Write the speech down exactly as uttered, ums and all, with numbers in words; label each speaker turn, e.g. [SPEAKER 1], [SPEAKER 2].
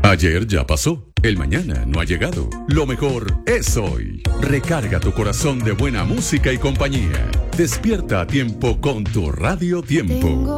[SPEAKER 1] Ayer ya pasó, el mañana no ha llegado. Lo mejor es hoy. Recarga tu corazón de buena música y compañía. Despierta a tiempo con tu Radio Tiempo.
[SPEAKER 2] Tengo